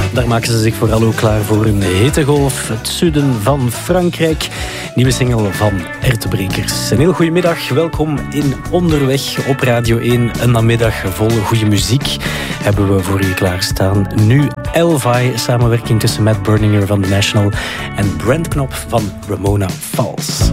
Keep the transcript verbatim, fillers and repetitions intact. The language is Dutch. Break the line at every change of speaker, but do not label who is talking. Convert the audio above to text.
Daar maken ze zich vooral ook klaar voor een hittegolf. Het zuiden van Frankrijk. Nieuwe single van Ertebrekers. Een heel goede middag. Welkom in Onderweg op Radio één. Een namiddag vol goede muziek hebben we voor je klaarstaan. Nu Elvi, samenwerking tussen Matt Berninger van The National en Brent Knop van Ramona Falls.